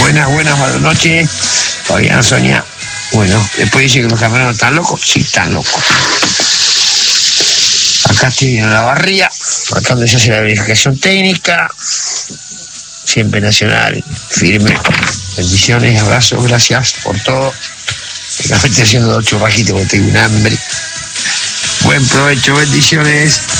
Buenas noches. Fabián, Sonia. Bueno, después dice que los camioneros están locos. Sí, están locos. Acá estoy en la barría, tratando de hacer la verificación técnica. Siempre nacional, firme. Bendiciones, abrazos, gracias por todo. Acá me estoy haciendo 8 bajitos porque tengo un hambre. Buen provecho, bendiciones.